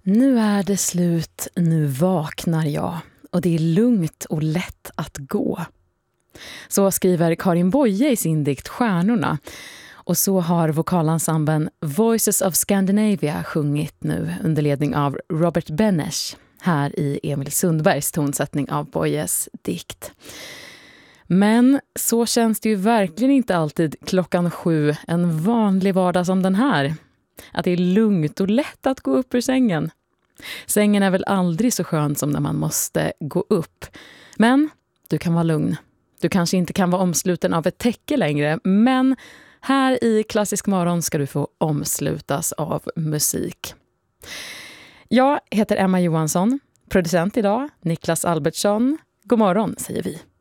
Nu är det slut, nu vaknar jag och det är lugnt och lätt att gå. Så skriver Karin Boye i sin dikt Stjärnorna. Och så har vokalensemblen Voices of Scandinavia sjungit nu under ledning av Robert Benesch här i Emil Sundbergs tonsättning av Boyes dikt. Men så känns det ju verkligen inte alltid 7:00 en vanlig vardag som den här. Att det är lugnt och lätt att gå upp ur sängen. Sängen är väl aldrig så skön som när man måste gå upp. Men du kan vara lugn. Du kanske inte kan vara omsluten av ett täcke längre, men här i Klassisk morgon ska du få omslutas av musik. Jag heter Emma Johansson, producent idag, Niklas Albertsson. God morgon säger vi.